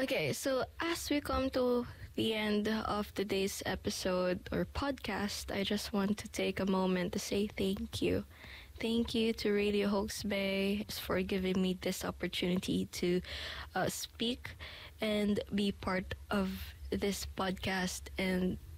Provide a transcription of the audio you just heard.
Okay, so as we come to the end of today's episode or podcast, I just want to take a moment to say thank you. Thank you to Radio Hawks Bay for giving me this opportunity to speak and be part of this podcast and